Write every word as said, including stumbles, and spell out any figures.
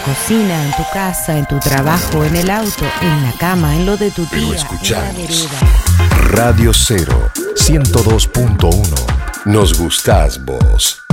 cocina, en tu casa, en tu trabajo, en el auto, en la cama, en lo de tu tía, Pero en la escuchamos vereda. Radio Cero, ciento dos punto uno. Nos gustás vos.